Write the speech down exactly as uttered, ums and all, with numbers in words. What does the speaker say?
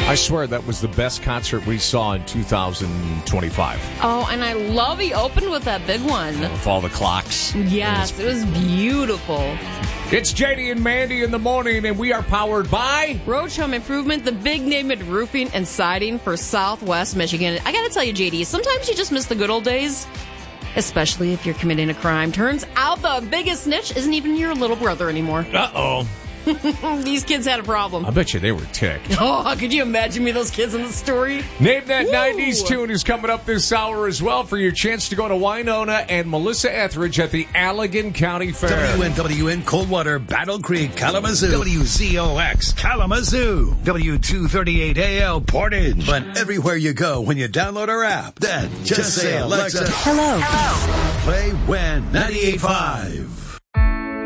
I swear that was the best concert we saw in two thousand twenty-five. Oh, and I love he opened with that big one. With all the clocks. Yes, it was beautiful. It's J D and Mandy in the morning, and we are powered by Roach Home Improvement, the big name in roofing and siding for Southwest Michigan. I got to tell you, J D, sometimes you just miss the good old days, especially if you're committing a crime. Turns out the biggest snitch isn't even your little brother anymore. Uh-oh. These kids had a problem. I bet you they were ticked. Oh, could you imagine me, those kids in the story? Name That Woo. nineties Tune is coming up this hour as well for your chance to go to Winona and Melissa Etheridge at the Allegan County Fair. W N W N Coldwater, Battle Creek, Kalamazoo. W Z O X, Kalamazoo. W two thirty-eight A L, Portage. But everywhere you go when you download our app, then just, just say, Alexa, hello. Hello. Play W E N ninety-eight point five.